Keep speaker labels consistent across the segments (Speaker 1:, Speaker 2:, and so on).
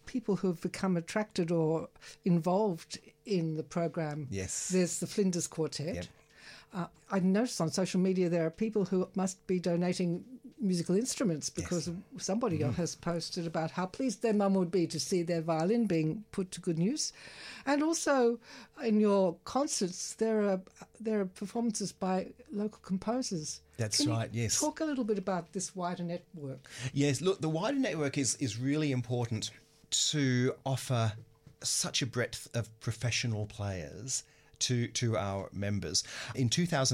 Speaker 1: people who have become attracted or involved in the program.
Speaker 2: Yes.
Speaker 1: There's the Flinders Quartet.
Speaker 2: Yep.
Speaker 1: I noticed on social media there are people who must be donating musical instruments because somebody has posted about how pleased their mum would be to see their violin being put to good use. And also in your concerts there are performances by local composers.
Speaker 2: That's right, yes.
Speaker 1: Talk a little bit about this wider network.
Speaker 2: Yes, look, the wider network is really important to offer such a breadth of professional players to our members. In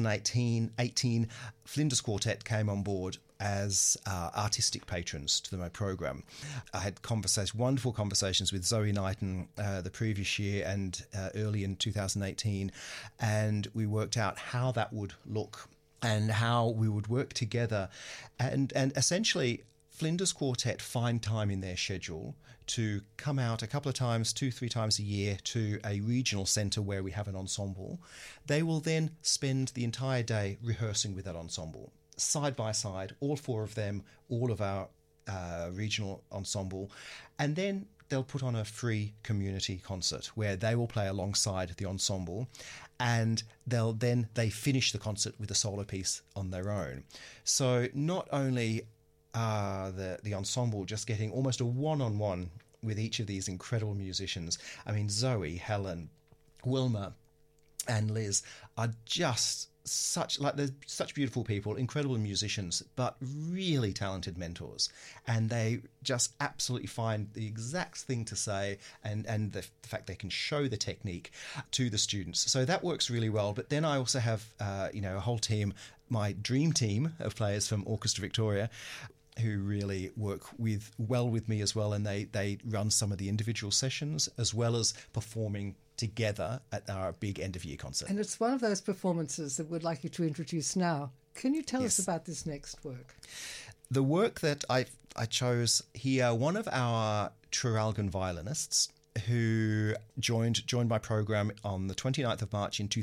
Speaker 2: 2018, Flinders Quartet came on board as artistic patrons to my program. I had wonderful conversations with Zoe Knighton the previous year and early in 2018, and we worked out how that would look and how we would work together, and essentially Flinders Quartet find time in their schedule to come out a couple of times, 2-3 times a year, to a regional centre where we have an ensemble. They will then spend the entire day rehearsing with that ensemble, side by side, all four of them, all of our regional ensemble, and then they'll put on a free community concert where they will play alongside the ensemble, and they finish the concert with a solo piece on their own. So not only the ensemble just getting almost a one-on-one with each of these incredible musicians. I mean, Zoe, Helen, Wilma and Liz are just they're such beautiful people, incredible musicians, but really talented mentors. And they just absolutely find the exact thing to say, and the fact they can show the technique to the students. So that works really well. But then I also have a whole team, my dream team of players from Orchestra Victoria, who really work well with me as well, and they run some of the individual sessions as well as performing together at our big end-of-year concert.
Speaker 1: And it's one of those performances that we'd like you to introduce now. Can you tell us about this next work?
Speaker 2: The work that I chose here, one of our Traralgon violinists who joined my program on the 29th of March in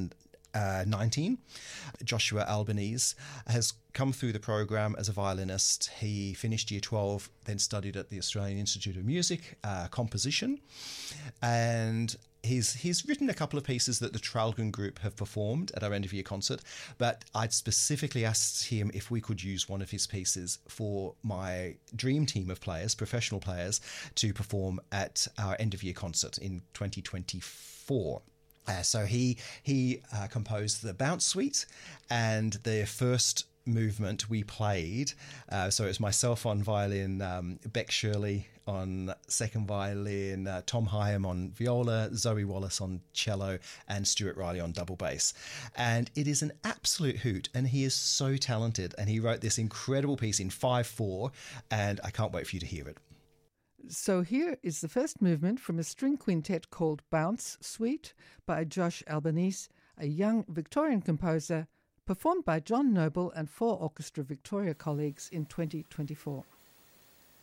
Speaker 2: 2019, Joshua Albanese, has come through the program as a violinist. He finished Year 12, then studied at the Australian Institute of Music, composition, and he's written a couple of pieces that the Traralgon group have performed at our end-of-year concert, but I'd specifically asked him if we could use one of his pieces for my dream team of players, professional players, to perform at our end-of-year concert in 2024. So he composed the Bounce Suite, and the first movement we played. So it was myself on violin, Beck Shirley on second violin, Tom Hyam on viola, Zoe Wallace on cello, and Stuart Riley on double bass. And it is an absolute hoot, and he is so talented. And he wrote this incredible piece in 5/4, and I can't wait for you to hear it.
Speaker 1: So here is the first movement from a string quintet called Bounce Suite by Josh Albanese, a young Victorian composer, performed by John Noble and 4 Orchestra Victoria colleagues in 2024.